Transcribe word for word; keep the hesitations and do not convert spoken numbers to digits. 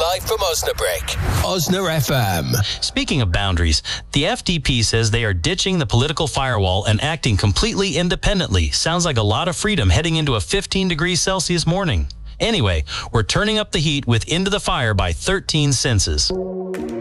live from Osnabrück. Osna F M. Speaking of boundaries, the F D P says they are ditching the political firewall and acting completely independently. Sounds like a lot of freedom heading into a fifteen degrees Celsius morning. Anyway, we're turning up the heat with Into the Fire by thirteen Senses.